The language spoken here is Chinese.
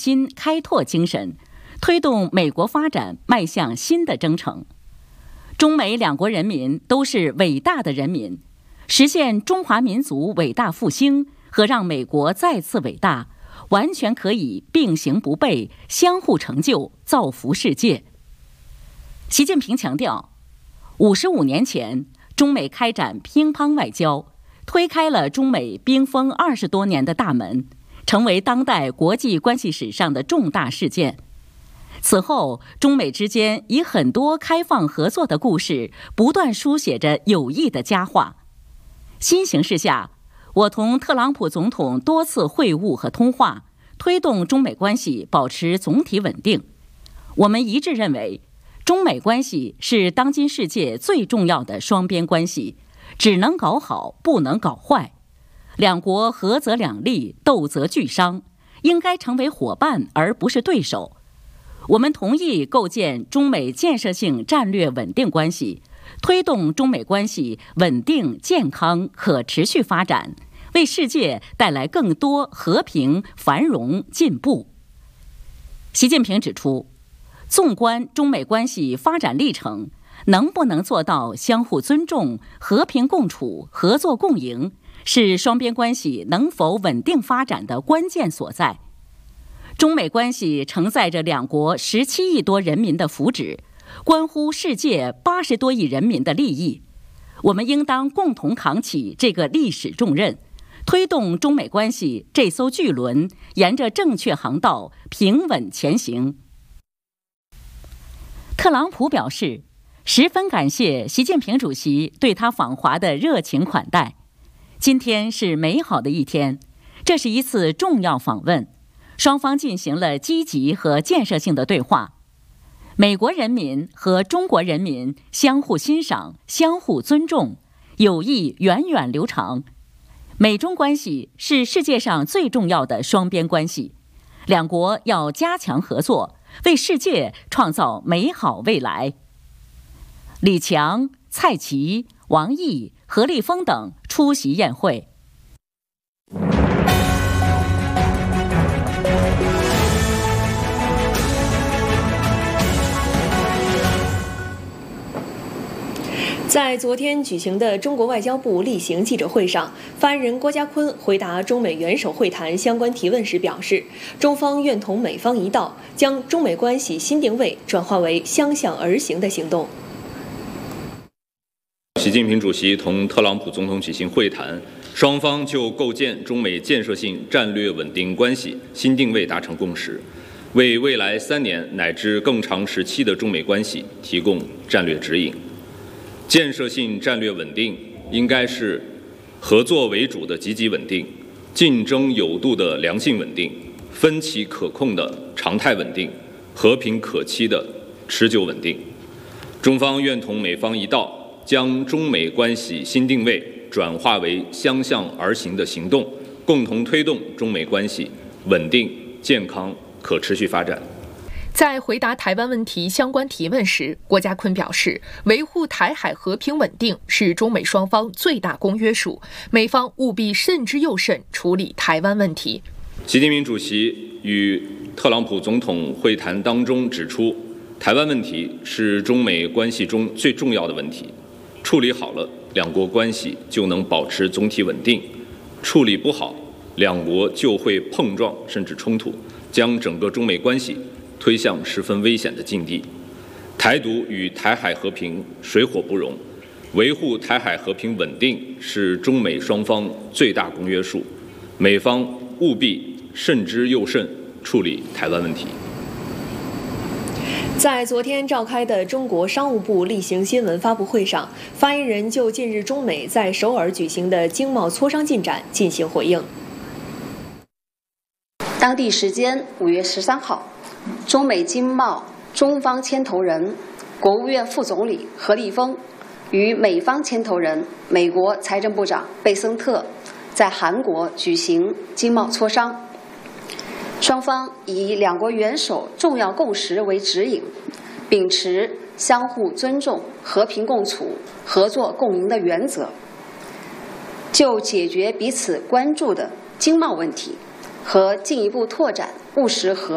新开拓精神，推动美国发展迈向新的征程。中美两国人民都是伟大的人民，实现中华民族伟大复兴和让美国再次伟大，完全可以并行不悖，相互成就，造福世界。习近平强调，55年前，中美开展乒乓外交，推开了中美冰封20多年的大门，成为当代国际关系史上的重大事件。此后，中美之间以很多开放合作的故事，不断书写着友谊的佳话。新形势下，我同特朗普总统多次会晤和通话，推动中美关系保持总体稳定。我们一致认为，中美关系是当今世界最重要的双边关系，只能搞好，不能搞坏。两国合则两利，斗则俱伤，应该成为伙伴而不是对手。我们同意构建中美建设性战略稳定关系，推动中美关系稳定、健康、可持续发展，为世界带来更多和平、繁荣、进步。习近平指出，纵观中美关系发展历程，能不能做到相互尊重、和平共处、合作共赢，是双边关系能否稳定发展的关键所在。中美关系承载着两国17亿多人民的福祉，关乎世界80多亿人民的利益。我们应当共同扛起这个历史重任，推动中美关系这艘巨轮沿着正确航道平稳前行。特朗普表示，十分感谢习近平主席对他访华的热情款待。今天是美好的一天，这是一次重要访问，双方进行了积极和建设性的对话。美国人民和中国人民相互欣赏、相互尊重，友谊源远流长。美中关系是世界上最重要的双边关系，两国要加强合作，为世界创造美好未来。李强、蔡奇、王毅、何立峰等出席宴会。 在昨天举行的中国外交部例行记者会上，发言人郭家坤回答中美元首会谈相关提问时表示，中方愿同美方一道，将中美关系新定位转化为相向而行的行动。 习近平主席同特朗普总统举行会谈，双方就构建中美建设性战略稳定关系新定位达成共识，为未来3年乃至更长时期的中美关系提供战略指引。建设性战略稳定应该是合作为主的积极稳定，竞争有度的良性稳定，分歧可控的常态稳定，和平可期的持久稳定。中方愿同美方一道，将中美关系新定位转化为相向而行的行动，共同推动中美关系稳定、健康、可持续发展。 在回答台湾问题相关提问时，郭家坤表示，维护台海和平稳定是中美双方最大公约数，美方务必慎之又慎处理台湾问题。 习近平主席与特朗普总统会谈当中指出，台湾问题是中美关系中最重要的问题，处理好了，两国关系就能保持总体稳定；处理不好，两国就会碰撞甚至冲突，将整个中美关系推向十分危险的境地。台独与台海和平水火不容，维护台海和平稳定是中美双方最大公约数，美方务必慎之又慎处理台湾问题。 在昨天召开的中国商务部例行新闻发布会上，发言人就近日中美在首尔举行的经贸磋商进展进行回应。 当地时间5月13号，中美经贸中方牵头人、国务院副总理何立峰与美方牵头人、美国财政部长贝森特在韩国举行经贸磋商。双方以两国元首重要共识为指引，秉持相互尊重、和平共处、合作共赢的原则，就解决彼此关注的经贸问题和进一步拓展务实合